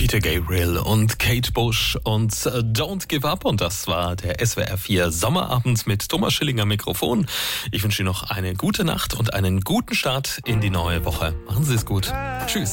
Peter Gabriel und Kate Bush und Don't Give Up. Und das war der SWR 4 Sommerabend mit Thomas Schillinger Mikrofon. Ich wünsche Ihnen noch eine gute Nacht und einen guten Start in die neue Woche. Machen Sie es gut. Tschüss.